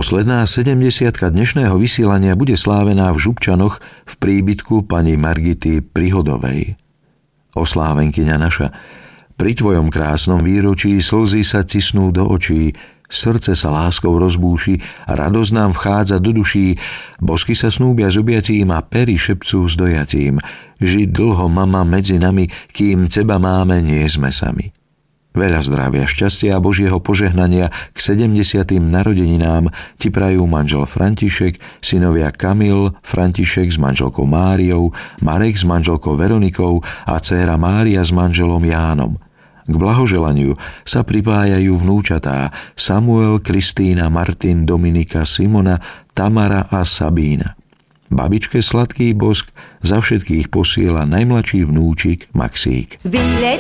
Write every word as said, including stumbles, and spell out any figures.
Posledná sedemdesiatka dnešného vysielania bude slávená v Župčanoch v príbytku pani Margity Prihodovej. Oslávenkyňa naša, pri tvojom krásnom výročí slzy sa cisnú do očí, srdce sa láskou rozbúši a radosť nám vchádza do duší, bosky sa snúbia s objatím a pery šepcú s dojatím. Žiť dlho, mama, medzi nami, kým teba máme, nie sme sami. Veľa zdravia, šťastia a Božieho požehnania k sedemdesiatym narodeninám ti prajú manžel František, synovia Kamil, František s manželkou Máriou, Marek s manželkou Veronikou a dcéra Mária s manželom Jánom. K blahoželaniu sa pripájajú vnúčatá Samuel, Kristína, Martin, Dominika, Simona, Tamara a Sabína. Babičke sladký bosk za všetkých posiela najmladší vnúčik Maxík. Výlet